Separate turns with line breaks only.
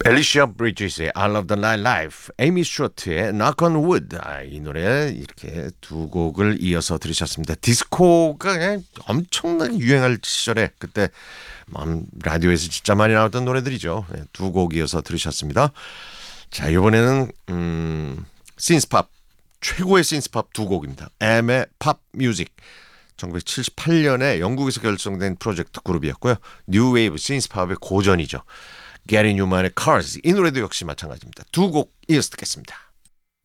앨리시아 브리지스의 I Love the Nightlife, 에이미 슈어트의 Knock on Wood. 이 노래 이렇게 두 곡을 이어서 들으셨습니다. 디스코가 그냥 엄청나게 유행할 시절에 그때 라디오에서 진짜 많이 나왔던 노래들이죠. 두 곡 이어서 들으셨습니다. 자, 이번에는 신스팝, 최고의 신스팝 두 곡입니다. M의 팝 뮤직. 1978년에 영국에서 결성된 프로젝트 그룹이었고요. 뉴웨이브 신스팝의 고전이죠. 게리 뉴만의 Cars, 이 노래도 역시 마찬가지입니다. 두 곡 이어서 듣겠습니다.